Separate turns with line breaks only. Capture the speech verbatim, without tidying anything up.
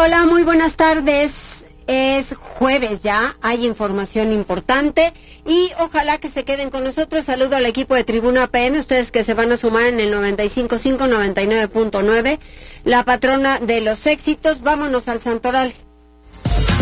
hola, muy buenas tardes. Es jueves ya, hay información importante y ojalá que se queden con nosotros. Saludo al equipo de Tribuna P M, ustedes que se van a sumar en el noventa y cinco punto cinco, noventa y nueve punto nueve, la patrona de los éxitos. Vámonos al Santoral.